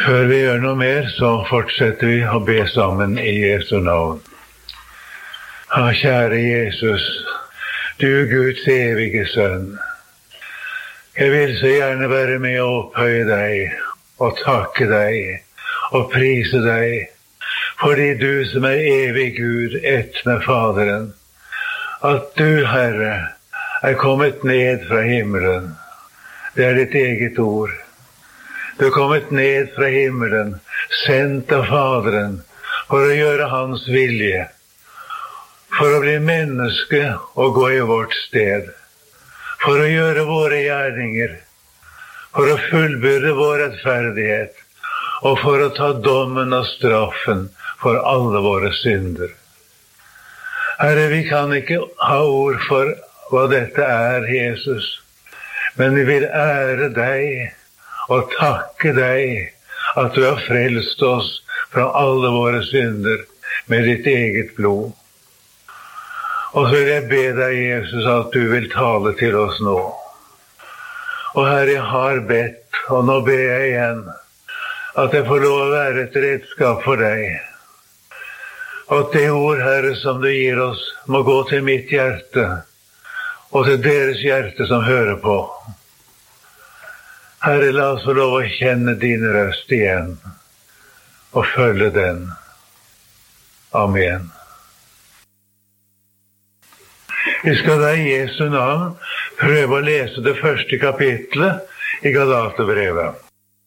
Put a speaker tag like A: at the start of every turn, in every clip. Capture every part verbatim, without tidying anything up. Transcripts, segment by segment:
A: Før vi gjør noe mer, så fortsetter vi å be sammen i Jesu navn. Ja, kjære Jesus, du Guds evige sønn. Jeg vil så gjerne være med å opphøye deg, og takke deg, og prise deg, fordi du som er evig Gud, ett med Faderen, at du, Herre, er kommet ned fra himmelen. Det er ditt eget ord. Du er kommet ned fra himmelen, sendt av Faderen, for å gjøre hans vilje, for å bli menneske og gå i vårt sted, for å gjøre våre gjerninger, for å fullbyrde vår rettferdighet, og for å ta dommen og straffen for alle våre synder. Herre, vi kan ikke ha ord for hva dette er, Jesus, men vi vil ære deg og takke deg at du har frelst oss fra alle våre synder med ditt eget blod. Og så vil jeg be deg, Jesus, at du vil tale til oss nå. Og Herre, jeg har bedt, og nå ber jeg igjen, at jeg får lov å være et redskap for deg. Og at det ord, Herre, som du gir oss, må gå til mitt hjerte, og til deres hjerte som hører på. Herre, la oss få lov å kjenne din røst igjen, og følge den. Amen. Vi skal da i Jesu navn prøve å lese det første kapitlet i Galaterbrevet.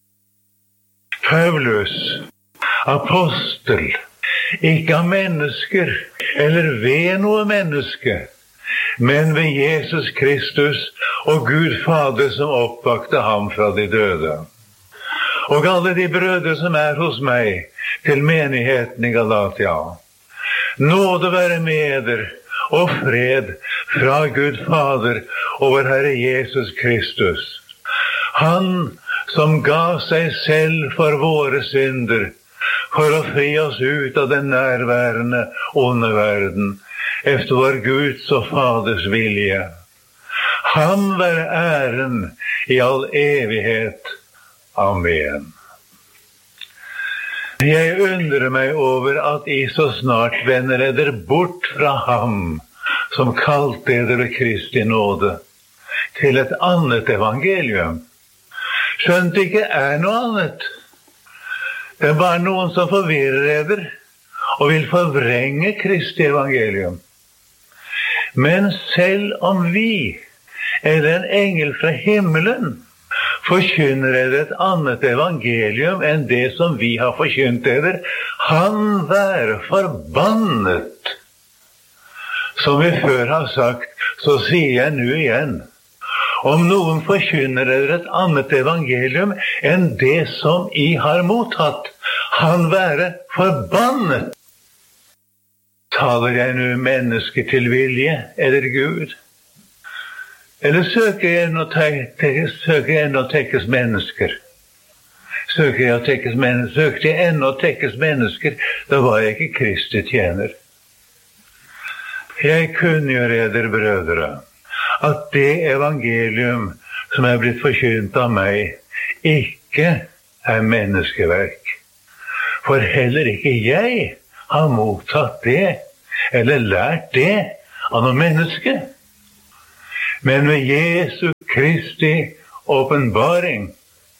A: Paulus, apostel, ikke av mennesker eller ved noe menneske, men ved Jesus Kristus og Gud Fader som oppvakte ham fra de døde. Og alle de brødre som er hos meg, til menigheten i Galatia. Nåde være med dere, og fred fra Gud Fader og vår Herre Jesus Kristus. Han som ga seg selv for våre synder, for å fri oss ut av den nærværende onde verden, efter vår Guds og Faders vilje. Ham være æren i all evighet. Amen. Jeg undrer meg over at I så snart vender eder bort fra ham, som kalte eder ved Kristi nåde, til et annet evangelium. Skjønt ikke er noe annet. Det er bare noen som forvirrer eder, og vil forvrenge Kristi evangelium. Men selv om vi, eller en engel fra himmelen, forkynner eder et annet evangelium enn det som vi har forkynt eder, han være forbannet. Som vi før har sagt, så sier jeg nå igjen, om noen forkynner eder et annet evangelium enn det som I har mottatt, han være forbannet. Taler jeg nå mennesker til vilje, eller Gud? Eller søker jeg å tekkes, søker jeg ennå tekkes mennesker? Søker jeg å tekkes mennesker? Søkte jeg ennå tekkes mennesker, da var jeg ikke Kristi tjener. Jeg kunngjør eder, brødre, at det evangelium som er blitt forkynt av meg, ikke er menneskeverk. For heller ikke jeg har mottatt det, eller lært det av noen menneske. Men ved Jesu Kristi åpenbaring.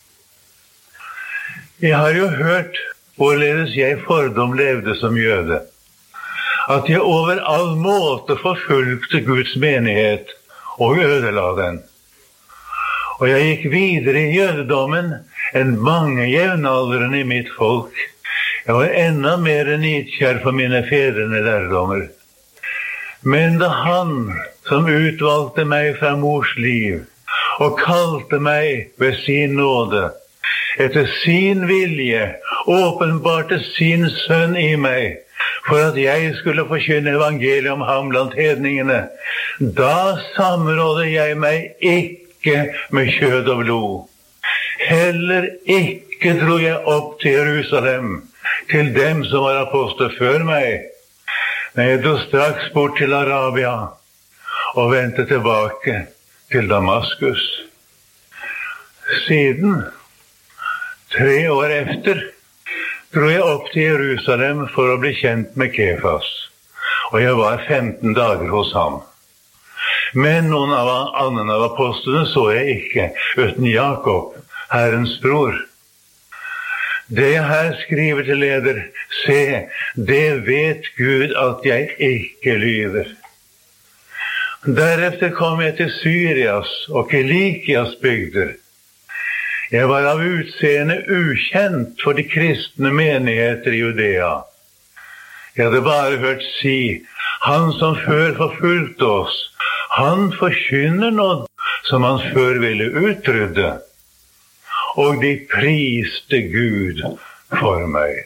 A: Jeg har jo hørt hvorledes jeg fordom levde som jøde, at jeg over all måte forfulgte Guds menighet og ødela den. Og jeg gikk videre i jødedommen enn mange jevnaldrende i mitt folk. Jeg var enda mer nidkjær for mine fedrene lærdommer. Men da han som utvalgte meg fra mors liv, og kalte meg ved sin nåde, etter sin vilje, åpenbarte sin sønn i meg, for at jeg skulle forkynne evangeliet om ham blant hedningene, da samrådde jeg meg ikke med kjød og blod. Heller ikke dro jeg opp til Jerusalem, til dem som var apostel før meg, men jeg dro straks bort til Arabia, og vendte tilbake til Damaskus. Siden Tre år efter dro jeg opp til Jerusalem for å bli kjent med Kefas, og jeg var femten dager hos ham. Men noen av andre av apostlene så jeg ikke, uten Jakob, Herrens bror. Det jeg her skriver til leder, se, det vet Gud at jeg ikke lyver. Deretter kom jeg til Syrias og Kilikias bygder. Jeg var av utseende ukjent for de kristne menigheter i Judea. Jeg hadde bare hørt si, han som før forfulgte oss, han forkynner nåd som han før ville utrydde, og de priste Gud for meg.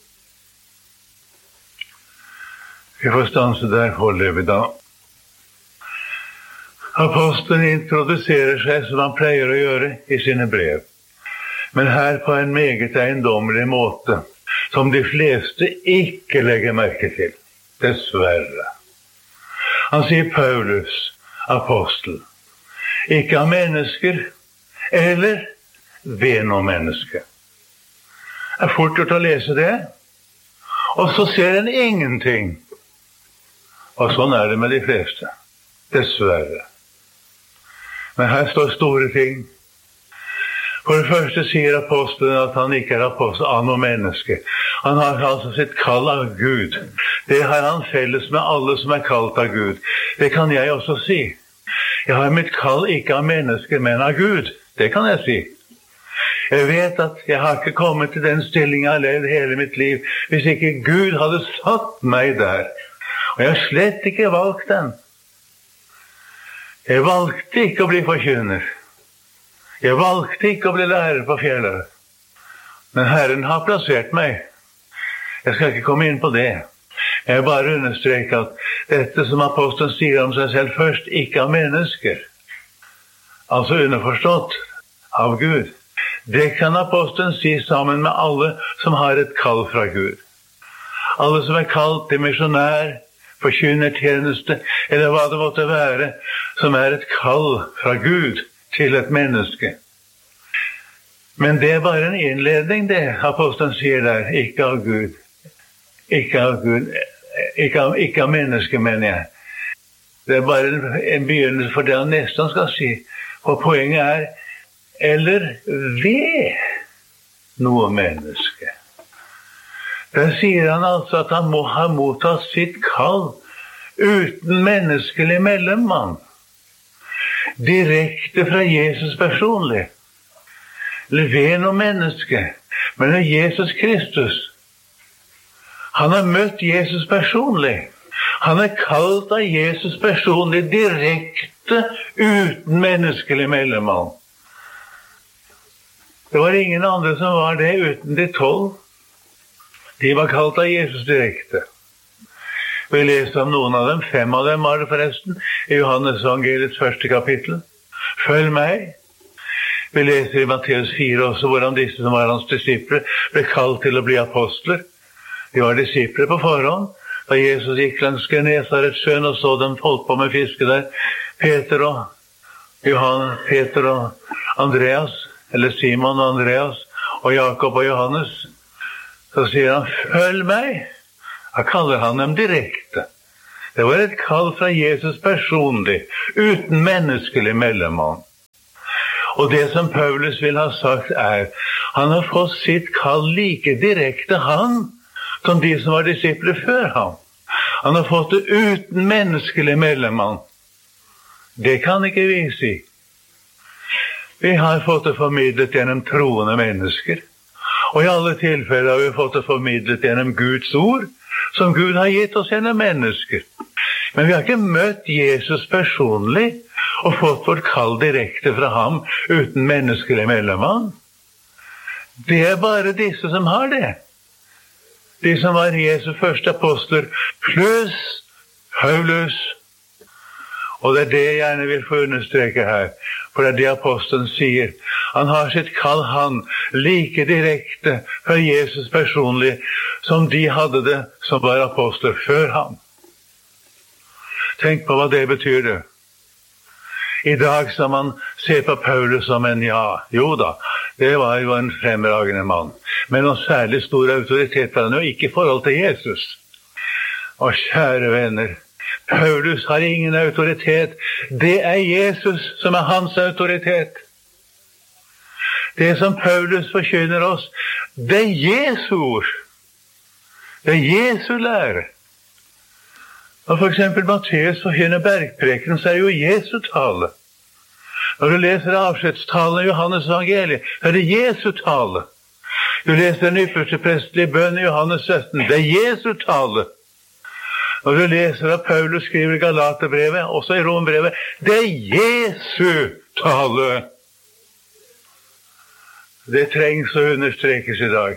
A: Vi får stanse der foreløpig da. Apostelen introduserer seg som han pleier å gjøre i sine brev, men her på en meget eiendommelig måte, som de fleste ikke legger merke til, dessverre. Han sier Paulus, apostel, ikke av mennesker, eller ved noen menneske. Det er fort gjort å lese det, og så ser en ingenting. Og sånn er det med de fleste, dessverre. Men her står store ting. For det første sier apostelen at han ikke er apostel av noe menneske. Han har altså sitt kall av Gud. Det har han felles med alle som er kalt av Gud. Det kan jeg også si. Jeg har mitt kall ikke av mennesker, men av Gud. Det kan jeg si. Jeg vet at jeg har ikke kommet til den stillingen jeg har levd hele mitt liv, hvis ikke Gud hadde satt meg der. Og jeg har slett ikke valgt den. Jeg valgte ikke å bli forkynner. Jeg valgte ikke å bli lærer på fjellet. Men Herren har plassert meg. Jeg skal ikke komme inn på det. Jeg vil bare understreke at dette som apostelen sier om seg selv først, ikke av mennesker. Altså underforstått av Gud. Det kan apostelen si sammen med alle som har et kall fra Gud. Alle som er kalt til misjonær, forkynnertjeneste, eller hva det måtte være, som er et kall fra Gud til et menneske. Men det er bare en innledning, det apostelen sier der, ikke av Gud. Ikke av Gud, ikke av, ikke av menneske, mener jeg. Det er bare en, en begynnelse for det han nesten skal si. Og poenget er, eller ved noe menneske. Der sier han altså at han må ha mottatt sitt kall uten menneskelig mellommann. Direkte fra Jesus personlig. Eller ved noe menneske. Men det er Jesus Kristus. Han har møtt Jesus personlig. Han er kalt av Jesus personlig direkte uten menneskelig mellommann. Det var ingen andre som var det uten de tolv. De var kalt av Jesus direkte. Vi leste om noen av dem, fem av dem var det forresten, i Johannes evangeliets første kapittel. Følg meg. Vi leser i Matteus fire også, hvordan disse som var hans disipler ble kalt til å bli apostler. De var disipler på forhånd. Da Jesus gikk langs Genesaretsjøen og så dem holdt på med fiske der, Peter og Johan, Peter og Andreas, eller Simon og Andreas, og Jakob og Johannes, så sier han, følg meg. Han kaller han dem direkte. Det var et kall fra Jesus personlig, uten menneskelig mellommann. Og det som Paulus vil ha sagt er, han har fått sitt kall like direkte han, som de som var disipler før ham. Han har fått det uten menneskelig mellommann. Det kan ikke vi si. Vi har fått det formidlet gjennom troende mennesker. Og i alle tilfeller har vi fått det formidlet gjennom Guds ord, som Gud har gitt oss gjennom mennesker. Men vi har ikke møtt Jesus personlig og fått vårt kall direkte fra ham uten menneskelig mellommann. Det er bare disse som har det. De som var Jesu første apostler, pluss Paulus. Og det er det jeg gjerne vil få understreke her, for det er det apostelen sier. Han har sitt kall han like direkte fra Jesus personlig som de hadde det som var apostler før ham. Tenk på hva det betyr det. I dag skal man se på Paulus som en ja. Jo da, det var jo en fremragende mann. Men noen særlig stor autoritet var han jo ikke i forhold til Jesus. Og kjære venner, Paulus har ingen autoritet. Det er Jesus som er hans autoritet. Det som Paulus forkynner oss, det er Jesu ord. Det er Jesu lære. Og for eksempel Matteus forkynner bergpreken, så er det jo Jesu tale. Når du leser avskjedstalen i Johannes evangeliet, så er det Jesu tale. Du leser den ypperste prestelige bønn i Johannes sytten, det er Jesu tale. Når du leser at Paulus skriver i Galaterbrevet, også i Rombrevet, det er Jesu tale. Det trengs å understrekes i dag.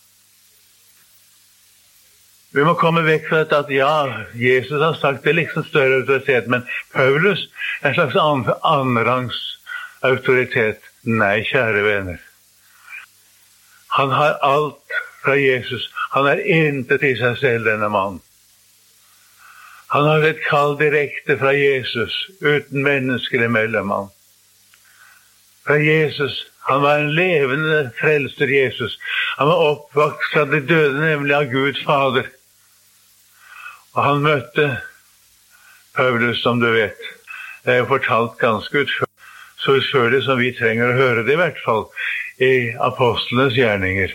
A: Vi må komme vekk fra at ja, Jesus har sagt det liksom større autoritet, men Paulus er en slags annenrangs autoritet. Nei, kjære venner. Han har alt fra Jesus. Han er intet i seg selv, denne mannen. Han har et kall direkte fra Jesus, uten mennesker imellom han. Fra Jesus. Han var en levende frelser Jesus. Han var oppvokst fra de døde, nemlig av Gud Fader. Og han møtte Paulus, som du vet. Det er jo fortalt ganske utførlig, så utførlig som vi trenger å høre det i hvert fall, i apostlenes gjerninger.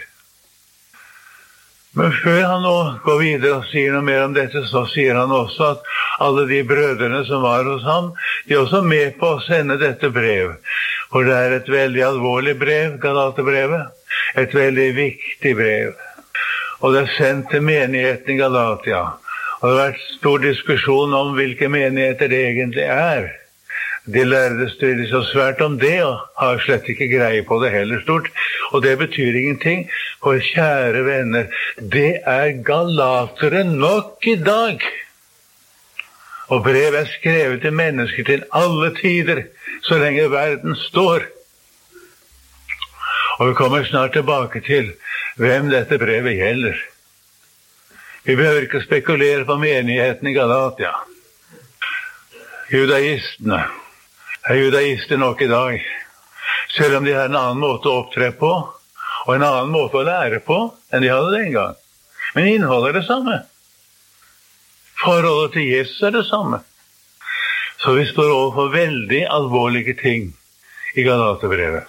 A: Men før han nå går videre og sier noe mer om dette, så sier han også at alle de brødrene som var hos ham, de er også med på å sende dette brev. For det er et veldig alvorlig brev, Galaterbrevet. Et veldig viktig brev. Og det er sendt til menigheten i Galatia. Og det har vært stor diskusjon om hvilke menigheter det egentlig er. De lærde strider så svært om det, og har slett ikke greie på det heller stort. Og det betyr ingenting, for kjære venner, det er galatere nok i dag. Og brev er skrevet til mennesker til alle tider, så lenge verden står. Og vi kommer snart tilbake til hvem dette brevet gjelder. Vi behøver ikke spekulere på menigheten i Galatia. Judaistene er judaister nok i dag, selv om de har en annen måte å opptre på, og en annen måte å lære på enn de hadde den gang. Men innholdet er det samme. Forholdet til Jesus er det samme. Så vi står overfor veldig alvorlige ting i Galaterbrevet.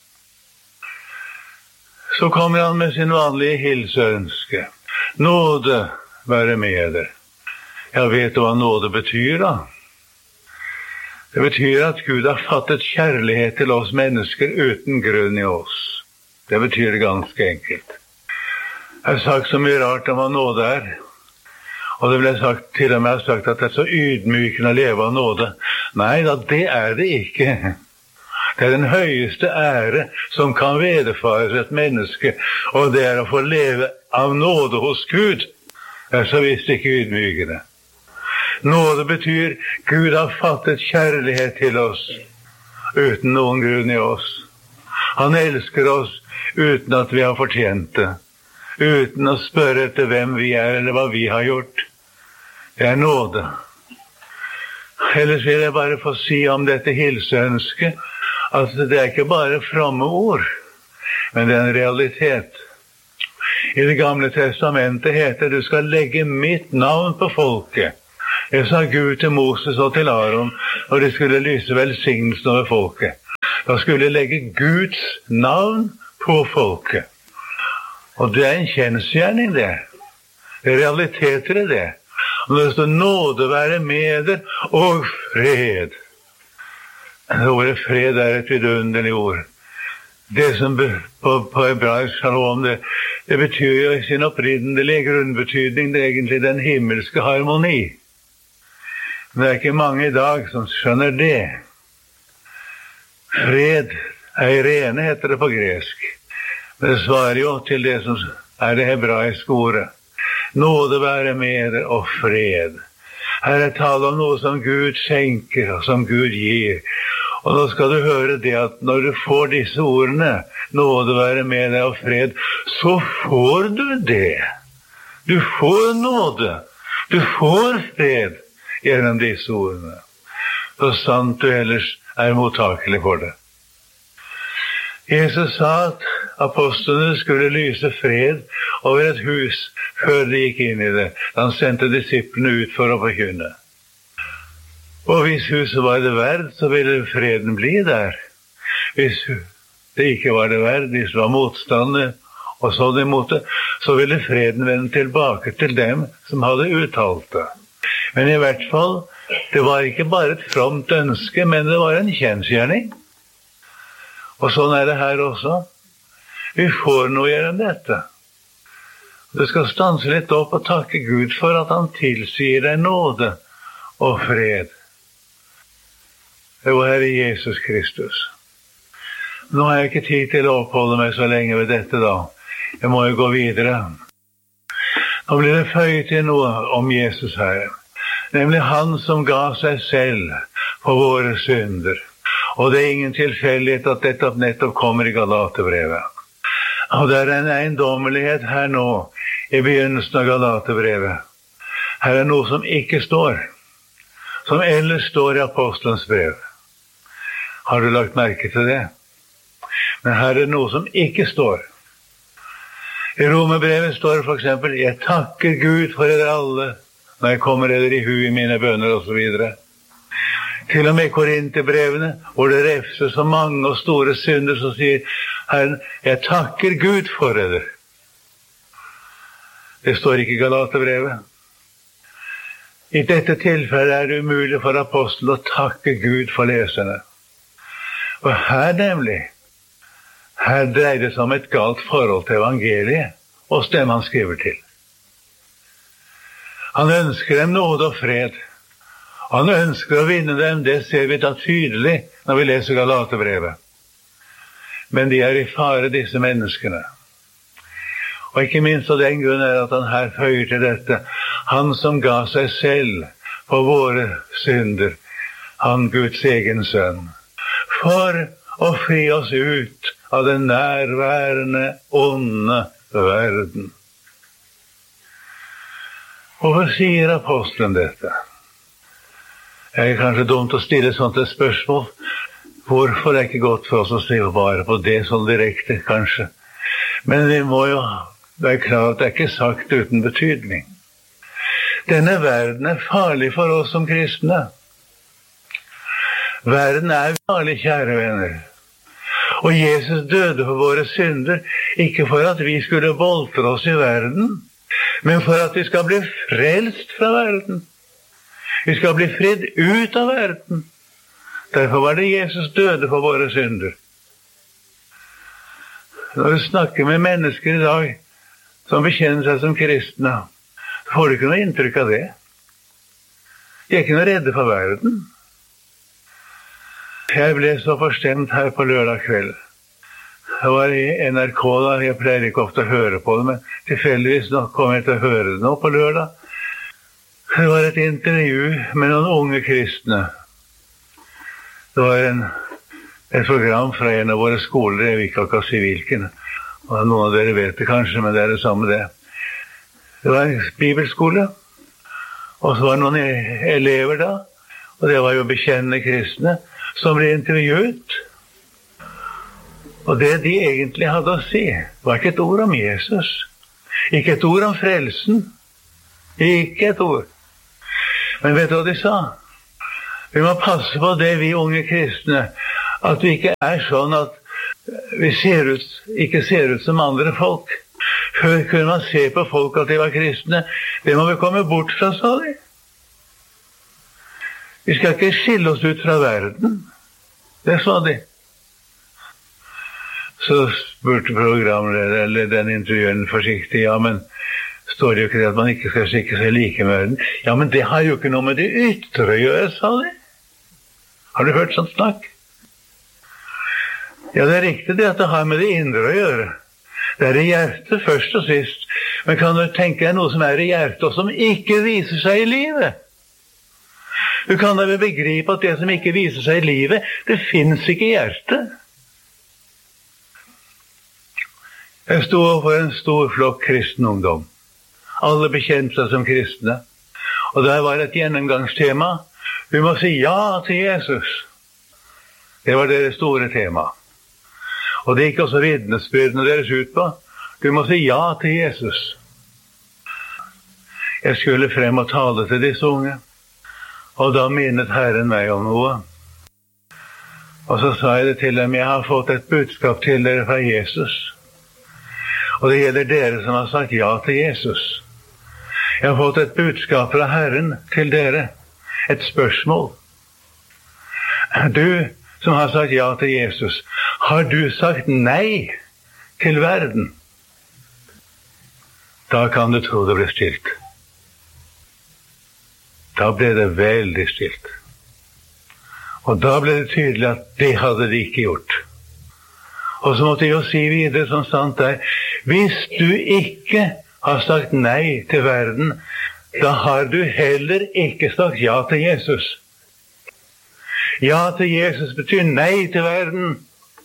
A: Så kommer han med sin vanlige hilseønske. Nåde være med dere. Jeg vet hva nåde betyr da. Det betyr at Gud har fattet kjærlighet til oss mennesker uten grunn i oss. Det betyr ganske enkelt. Jeg har sagt så mye rart om hva nåde er. Og det ble sagt, til og med har sagt at det er så ydmykende å leve av nåde. Nei da, det er det ikke. Det er den høyeste ære som kan vederfares et menneske, og det er å få leve av nåde hos Gud. Det er så visst ikke ydmykende. Nåde betyr Gud har fattet kjærlighet til oss uten noen grunn i oss. Han elsker oss uten at vi har fortjent det, uten å spørre etter hvem vi er eller hva vi har gjort. Det er nåde. Ellers vil jeg bare få si om dette hilseønsket at det er ikke bare fromme ord, men det er en realitet. I Det gamle testamentet heter det, du skal legge mitt navn på folket. Det sa Gud til Moses og til Aaron når de skulle lyse velsignelsen over folket. Da skulle de legge Guds navn på folket. Og det er en kjensgjerning det. Det er realiteter i det. Og det står nåde være med dere og fred. Det ordet fred er et vidunderlig ord. Det som på, på hebraisk shalom, det, det betyr jo i sin opprinnelige grunnbetydning det er egentlig den himmelske harmoni. Men det er ikke mange i dag som skjønner det. Fred, eirene heter det på gresk. Men det svarer jo til det som er det hebraiske ordet. Nåde være med dere og fred. Her er tale om noe som Gud skjenker og som Gud gir. Og nå skal du høre det at når du får disse ordene, nåde være med deg og fred, så får du det. Du får nåde. Du får fred gjennom disse ordene. så sant du ellers er mottakelig for det. Jesus sa at apostlene skulle lyse fred over et hus før de gikk inn i det. Han sendte disiplene ut for å forkynne. Og hvis huset var det verd, så ville freden bli der. Hvis det ikke var det verd, hvis det var motstander og sånn imot det, så ville freden vende tilbake til dem som hadde uttalt det. Men i hvert fall, det var ikke bare et fromt ønske, men det var en kjensgjerning. Og sånn er det her også. Vi får noe gjennom dette. Du skal stanse litt opp og takke Gud for at han tilsier deg nåde og fred. Det var Herre Jesus Kristus. Nå har jeg ikke tid til å oppholde meg så lenge ved dette da. Jeg må jo gå videre. Nå blir det føyet til noe om Jesus her. Nemlig han som ga seg selv for våre synder. Og det er ingen tilfeldighet at dette nettopp kommer i Galaterbrevet. Og det er en eiendommelighet her nå i begynnelsen av Galaterbrevet. Her er noe som ikke står, som ellers står i apostelens brev. Har du lagt merke til det? Men her er noe som ikke står. I Romerbrevet står det for eksempel, jeg takker Gud for dere alle, når jeg kommer dere i hu i mine bønner og så videre. Til og med i Korinterbrevene, hvor det refser så mange og store synder, så sier Herren, jeg takker Gud for dere. Det står ikke i Galaterbrevet. I dette tilfellet er det umulig for apostelen å takke Gud for leserne. Og her nemlig, her dreier det seg om et galt forhold til evangeliet, og dem han skriver til. Han ønsker dem nåde og fred. Han ønsker å vinne dem, det ser vi da tydelig når vi leser Galaterbrevet. Men de er i fare, disse menneskene. Og ikke minst av den grunn er at han her føyer til dette. Han som ga seg selv for våre synder, han Guds egen sønn, for å fri oss ut av den nærværende, onde verden. Hvorfor sier apostelen dette? Det er kanskje dumt å stille sånt et spørsmål. Hvorfor er det ikke godt for oss å se bare på det sånn direkte, kanskje? Men vi må jo være klar at det er ikke sagt uten betydning. Denne verden er farlig for oss som kristne. Verden er farlig, kjære venner. Og Jesus døde for våre synder, ikke for at vi skulle boltre oss i verden, men for at vi skal bli frelst fra verden. Vi skal bli fridd ut av verden. Derfor var det Jesus døde for våre synder. Når du snakker med mennesker i dag som bekjenner seg som kristne, så får du ikke noe inntrykk av det. De er ikke noe redde for verden. Jeg ble så forstemt her på lørdag kveld. Jeg var i N R K da, jeg pleier ikke ofte å høre på det, men tilfeldigvis nok kom jeg til å høre det nå på lørdag. Det var et intervju med noen unge kristne. Det var en, et program fra en av våre skoler, jeg vil ikke akkurat si hvilken. Og noen av dere vet det kanskje, men det er det samme det. Det var en bibelskole, og så var det noen elever da, og det var jo bekjennende kristne, som ble intervjuet. Og det de egentlig hadde å si, var ikke et ord om Jesus. Ikke et ord om frelsen. Ikke et ord. Men vet du hva de sa? Vi må passe på det, vi unge kristne, at vi ikke er sånn at vi ser ut, ikke ser ut som andre folk. Før kunne man se på folk at de var kristne. Det må vi komme bort fra, sa de. Vi skal ikke skille oss ut fra verden. Det sa de. Så spurte programleder, eller den intervjueren forsiktig, ja, men står det jo ikke det at man ikke skal skikke seg like med verden? Ja, men det har jo ikke noe med det ytre å gjøre, sa de. Har du hørt sånt snakk? Ja, det er riktig det at det har med det indre å gjøre. Det er i hjertet først og sist. Men kan du tenke deg noe som er i hjertet, og som ikke viser seg i livet? Du kan da vel begripe at det som ikke viser seg i livet, det finnes ikke i hjertet. Jeg sto overfor en stor flokk kristen ungdom. Alle bekjente seg som kristne. Og der var et gjennomgangstema. Du må si ja til Jesus. Det var deres store tema. Og det gikk også vitnesbyrdene deres ut på. Du må si ja til Jesus. Jeg skulle frem og tale til disse unge, og da minnet Herren meg om noe. Og så sa jeg det til dem, jeg har fått et budskap til dere fra Jesus. Og det gjelder dere som har sagt ja til Jesus. Jeg har fått et budskap fra Herren til dere. Et spørsmål. Du som har sagt ja til Jesus, har du sagt nei til verden? Da kan du tro det ble stilt. Da ble det veldig stilt. Og da ble det tydelig at det hadde de ikke gjort. Og så måtte jeg jo si videre som sant er, hvis du ikke har sagt nei til verden, da har du heller ikke sagt ja til Jesus. Ja til Jesus betyr nei til verden.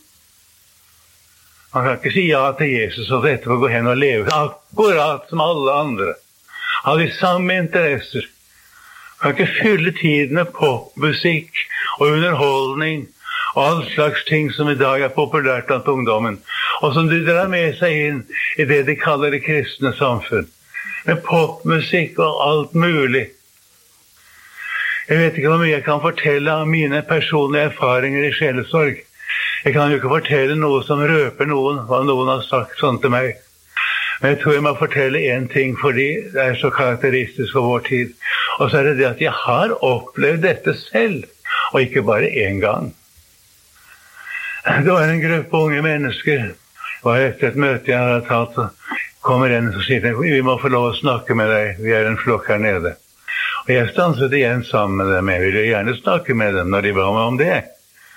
A: Man kan ikke si ja til Jesus og etterpå gå hen og leve akkurat som alle andre. Ha de samme interesser. Man kan ikke fylle tiden med popmusikk og underholdning og all slags ting som i dag er populært blant ungdommen, og som de drar med seg inn i det de kaller det kristne samfunn. Med popmusikk og alt mulig. Jeg vet ikke hvor mye jeg kan fortelle av mine personlige erfaringer i sjelesorg. Jeg kan jo ikke fortelle noe som røper noen, hva noen har sagt sånn til meg. Men jeg tror jeg må fortelle en ting, fordi det er så karakteristisk for vår tid. Og så er det det at jeg har opplevd dette selv, og ikke bare en gang. Det var en gruppe unge mennesker. Det var etter et møte jeg hadde tatt, så kommer en og sier, vi må få lov å snakke med deg, vi er en flokk her nede. Og jeg stanset igjen sammen med dem, jeg ville gjerne snakke med dem når de ba meg om det.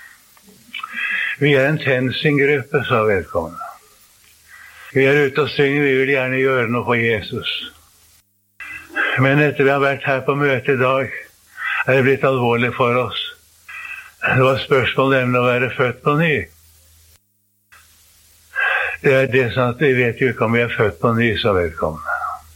A: Vi er en TenSing-gruppe, sa vedkommende. Vi er ute og synger, vi vil gjerne gjøre noe for Jesus. Men etter vi har vært her på møte i dag, er det blitt alvorlig for oss. Det var spørsmål nemlig å være født på ny. Det er det sånn at vi vet jo ikke om vi er født på ny, sa vedkommende.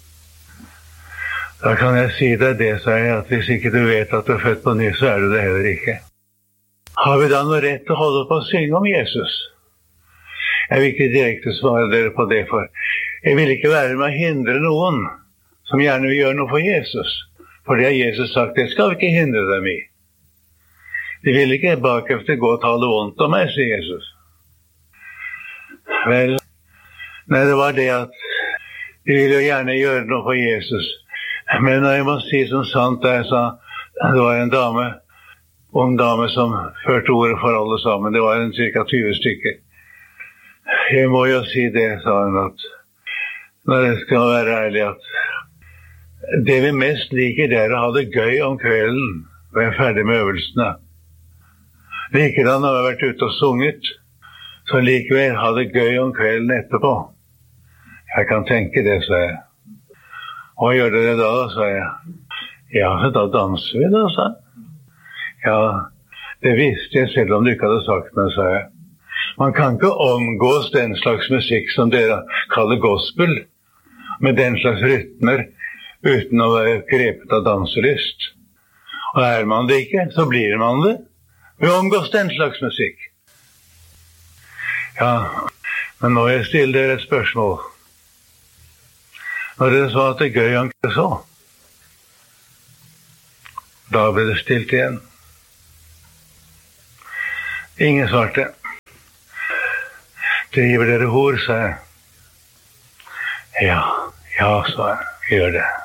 A: Da kan jeg si deg det, sa jeg, at hvis ikke du vet at du er født på ny, så er du det heller ikke. Har vi da noe rett til å holde på å synge om Jesus? Jeg vil ikke direkte svare dere på det, for jeg vil ikke være med å hindre noen som gjerne vil gjøre noe for Jesus. For det har Jesus sagt, det skal vi ikke hindre dem i. De vil ikke bakefter gå og tale vondt om meg, sier Jesus. Vel, nei, det var det at de vil jo gjerne gjøre noe for Jesus. Men jeg må si som sant, da jeg sa, det var en dame, ung dame som førte ordet for alle sammen. Det var en cirka tyve stykker. Jeg må jo si det, sa hun, at når jeg skal være ærlig, at det vi mest liker, det er å ha det gøy om kvelden, og jeg er ferdig med øvelsene. Likedan når jeg har vært ute og sunget, så likevel ha det gøy om kvelden etterpå. Jeg kan tenke det, sa jeg. Hva gjør dere da, sa jeg. Ja, da danser vi da, sa jeg. Ja, det visste jeg selv om du ikke hadde sagt meg, sa jeg. Man kan ikke omgås den slags musikk som dere kaller gospel, med den slags rytmer, uten å være grepet av danselyst. Og er man det ikke, så blir man det. Vi omgås den slags musikk. Ja, men nå jeg stiller dere et spørsmål. Når dere sa at det er gøy, han ikke så. Da ble det stilt igjen. Ingen svarte. Driver dere hor, sa jeg. Ja, ja, sa jeg. Gjør det.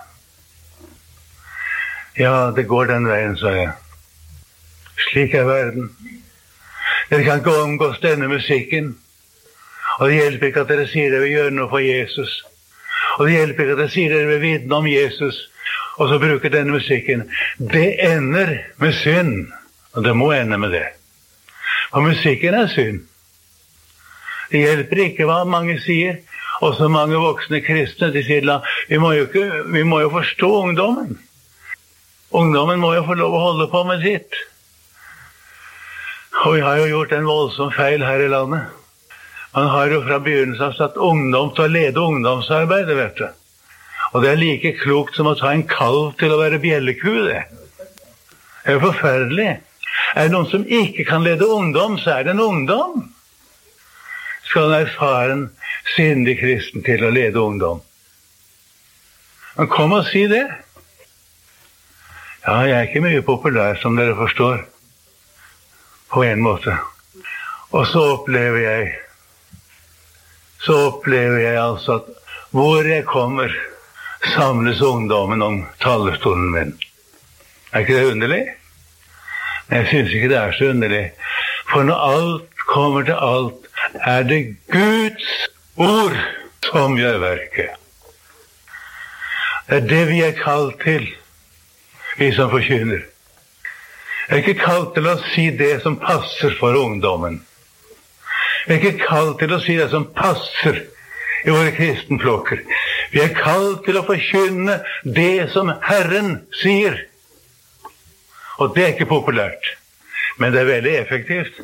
A: Ja, det går den veien, sa jeg. Slik er verden. Dere kan ikke omgås denne musikken. Og det hjelper ikke at dere sier dere vil gjøre noe for Jesus. Og det hjelper ikke at dere sier dere vil vitne om Jesus, og så bruker denne musikken. Det ender med synd, og det må ende med det. For musikken er synd. Det hjelper ikke hva mange sier. Også mange voksne kristne, de sier, vi må jo, ikke, vi må jo forstå ungdommen. Ungdommen må jo få lov å holde på med sitt. Og vi har jo gjort en voldsom feil her i landet. Man har jo fra begynnelsen satt ungdom til å lede ungdomsarbeidet, vet du. Og det er like klokt som å ta en kalv til å være bjelleku, det. Det er forferdelig. Er det noen som ikke kan lede ungdom, så er det en ungdom. Skal en erfaren, syndig kristen til å lede ungdom? Men kom og si det. Ja, jeg er ikke mye populær, som dere forstår. På en måte. Og så opplever jeg, så opplever jeg altså at hvor jeg kommer, samles ungdommen om talerstolen min. Er ikke det underlig? Jeg synes ikke det er så underlig. For når alt kommer til alt, er det Guds ord som gjør verket. Det er det vi er kalt til, vi som forkynner. Jeg er ikke kalt til å si det som passer for ungdommen. Jeg er ikke kalt til å si det som passer i våre kristenflokker. Vi er kalt til å forkynne det som Herren sier. Og det er ikke populært, men det er veldig effektivt.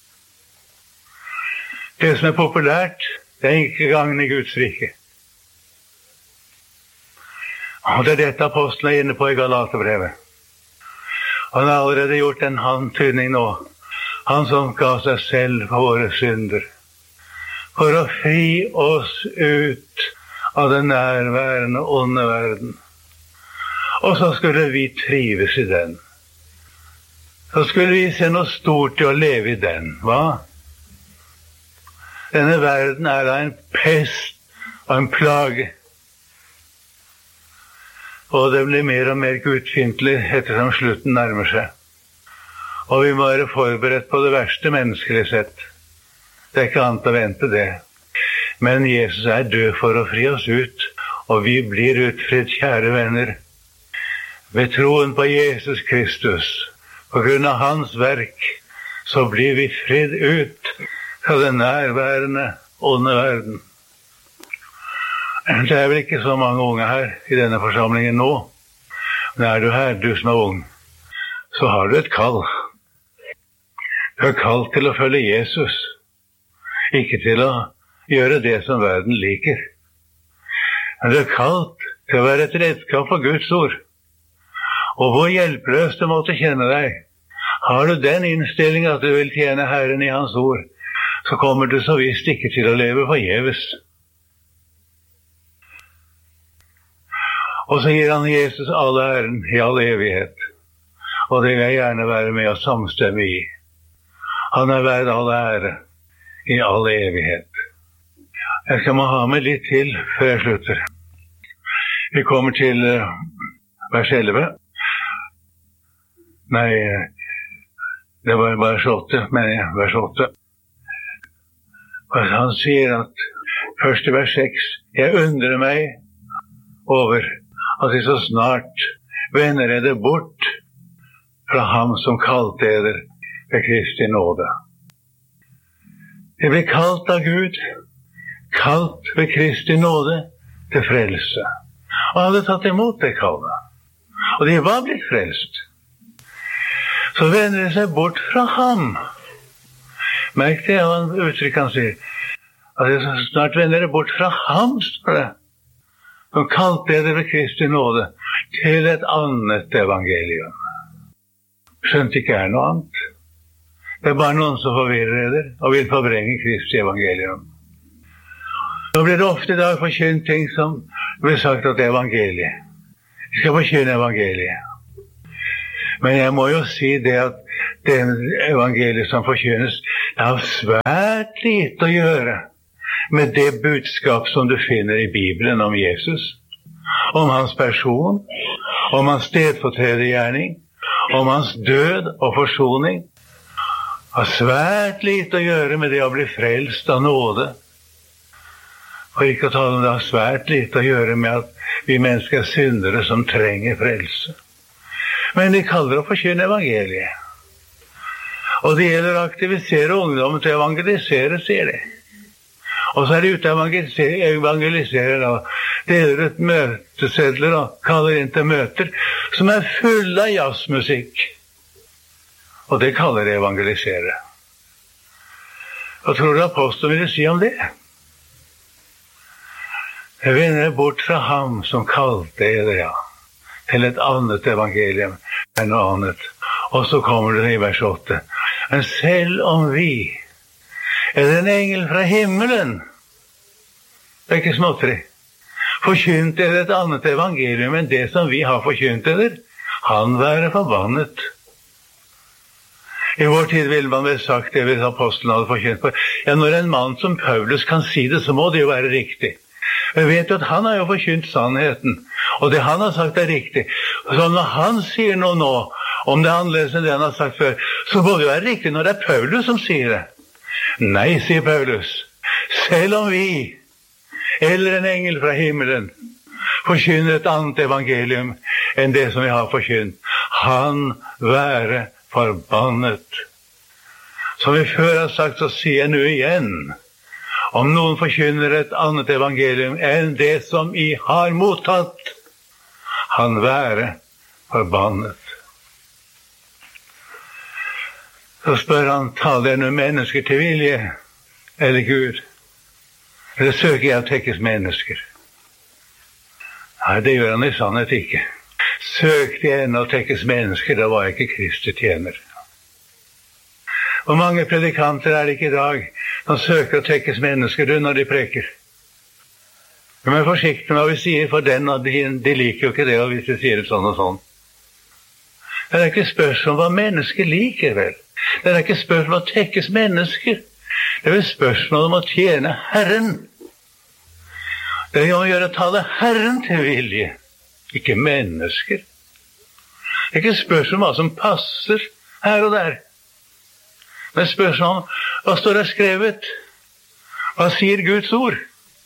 A: Det som er populært, det er ikke gangen i Guds rike. Og det er dette apostelen er inne på i Galaterbrevet. Han har allerede gjort en antydning nå. Han som ga seg selv for våre synder. For å fri oss ut av den nærværende onde verden. Og så skulle vi trives i den. Så skulle vi se noe stort i å leve i den. Hva? Denne verden er da en pest og en plage. Og det blir mer og mer gudfiendtlig ettersom slutten nærmer seg. Og vi må være forberedt på det verste menneskelig sett. Det er ikke annet å vente det. Men Jesus er død for å fri oss ut, og vi blir utfridd, kjære venner. Ved troen på Jesus Kristus, på grunn av hans verk, så blir vi fridd ut fra den nærværende onde verden. Det er vel ikke så mange unge her i denne forsamlingen nå. Men er du her, du som er ung, så har du et kall. Du er kalt til å følge Jesus, ikke til å gjøre det som verden liker. Men du er kalt til å være et redskap for Guds ord. Og hvor hjelpeløs du måtte kjenne deg, har du den innstillingen at du vil tjene Herren i hans ord, så kommer du så visst ikke til å leve forgjeves. Og så gir han Jesus all æren i all evighet. Og det vil jeg gjerne være med å samstemme i. Han er verd all ære i all evighet. Jeg skal må ha med litt til før jeg slutter. Vi kommer til uh, vers elleve. Nei, det var vers åtte, men ja, vers åtte. Og han sier at først i vers seks, jeg undrer meg over at de så snart vender dere bort fra ham som kalte dere ved Kristi nåde. De ble kalt av Gud, kalt ved Kristi nåde til frelse. Og hadde tatt imot det kallet. Og de var blitt frelst. Så vender de seg bort fra ham. Merk det, han uttrykk han sier. At de så snart vender dere bort fra ham, står det. Som kalte dere ved Kristi nåde til et annet evangelium. Skjønt ikke er noe annet. Det er bare noen som forvirrer dere og vil forvrenge Kristi evangelium. Nå blir det ofte i dag forkynt ting som blir sagt at det er evangeliet. Vi skal forkynne evangeliet. Men jeg må jo si det at det evangeliet som forkynnes, det har svært lite å gjøre med det budskap som du finner i Bibelen om Jesus, om hans person, om hans stedfortredergjerning, om hans død og forsoning, har svært lite å gjøre med det å bli frelst av nåde. For ikke å tale om det har svært lite å gjøre med at vi mennesker er syndere som trenger frelse. Men de kaller å forkynne evangeliet. Og det gjelder å aktivisere ungdommen til å evangelisere, sier de. Og så er de ute og evangeliserer da. Deler ut møtesedler og kaller inn til møter som er fulle av jazzmusikk. Og det kaller de evangelisere. Hva tror du apostelen ville si om det? Jeg vender bort fra ham som kalte dere, ja, til et annet evangelium enn noe annet. Og så kommer det i vers åtte. Men selv om vi, eller en engel fra himmelen, det er ikke småtteri, forkynt dere et annet evangelium enn det som vi har forkynt dere, han være forbannet. I vår tid vil man vel sagt det hvis apostelen hadde forkynt på. Ja, når en mann som Paulus kan si det, så må det jo være riktig. Vi vet jo at han har jo forkynt sannheten, og det han har sagt er riktig. Så når han sier noe nå, om det er annerledes enn det han har sagt før, så må det jo være riktig når det er Paulus som sier det. Nei, sier Paulus, selv om vi, eller en engel fra himmelen, forkynner et annet evangelium enn det som vi har forkynt, han være forbannet. Som vi før har sagt, så sier jeg nå igjen, om noen forkynner et annet evangelium enn det som I har mottatt, han være forbannet. Så spør han, taler jeg noen mennesker til vilje, eller Gud? Eller søker jeg å tekkes mennesker? Nei, det gjør han I sannhet ikke. Søkte jeg ennå å tekkes mennesker, da var jeg ikke Kristi tjener. Hvor mange predikanter er det ikke I dag som søker å tekkes mennesker når de preker? De er forsiktige med hva vi sier, for den, og de, de liker jo ikke det hvis de sier det sånn og sånn. Det er ikke spørsmål om hva mennesker liker, vel. Det er ikke spørsmål om å tekkes mennesker. Det er spørsmål om å tjene Herren. Det er om å gjøre å tale Herren til vilje, ikke mennesker. Det er ikke spørsmål om hva som passer her og der. Det er spørsmål om hva står det skrevet? Hva sier Guds ord?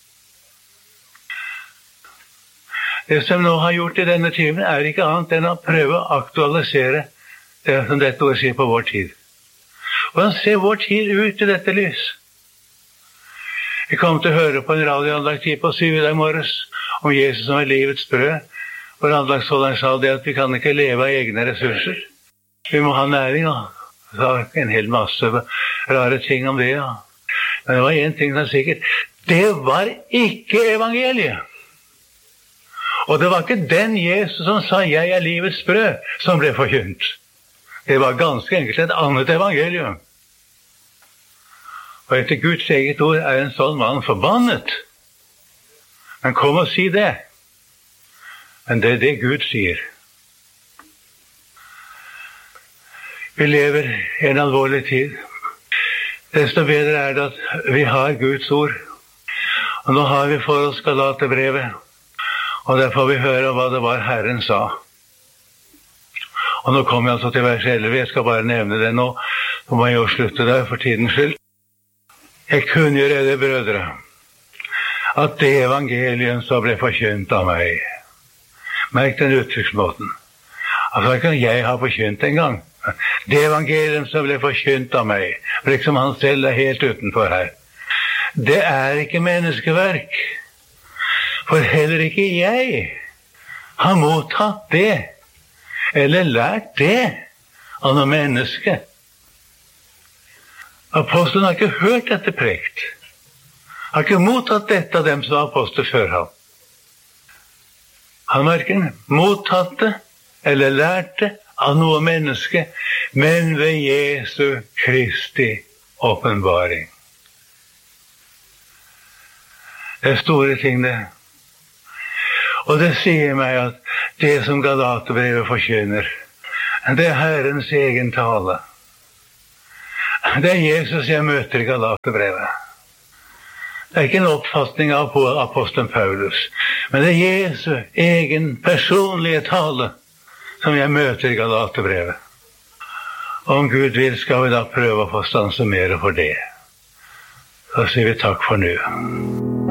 A: Det som nå har gjort I denne timen er ikke annet enn å prøve å aktualisere det som dette ord sier på vår tid. Hvordan ser vår tid ut I dette lys? Jeg kom til å høre på en radioandakt på syv I dag morges om Jesus som er livets brød. Og andaktsholderen sa det at vi kan ikke leve av egne ressurser. Vi må ha næring, og sa en hel masse rare ting om det. Ja. Men det var en ting som er sikkert. Det var ikke evangeliet. Og det var ikke den Jesus som sa, jeg er livets brød, som ble forkynt. Det var ganske enkelt et annet evangelium. Og etter Guds eget ord er en sånn mann forbannet. Men kom og si det. Men det er det Gud sier. Vi lever I en alvorlig tid. Desto bedre er det at vi har Guds ord. Og nå har vi for oss Galaterbrevet. Og der får vi høre hva det var Herren sa. Og nå kommer jeg altså til vers elleve. Jeg skal bare nevne det nå. Så må jeg jo slutte der for tidens skyld. Jeg kunngjør det, brødre, at det evangelium som ble forkynt av meg. Merk den uttrykksmåten. Altså ikke jeg har forkynt en gang. Det evangelium som ble forkynt av meg, for liksom han selv er helt utenfor her. Det er ikke menneskeverk. For heller ikke jeg har mottatt det, eller lært det av noe menneske. Apostelen har ikke hørt dette prekt. Har ikke mottatt dette av dem som var apostel før ham. Han har ikke mottatt det, eller lært det av noe menneske, men ved Jesu Kristi åpenbaring. Det er store ting det. Og det sier meg at det som Galaterbrevet forkynner, det er Herrens egen tale. Det er Jesus jeg møter I Galaterbrevet. Det er ikke en oppfatning av apostelen Paulus, men det er Jesu egen personlige tale som jeg møter I Galaterbrevet. Om Gud vil, skal vi da prøve å få stanse mer for det. Så sier vi takk for nå.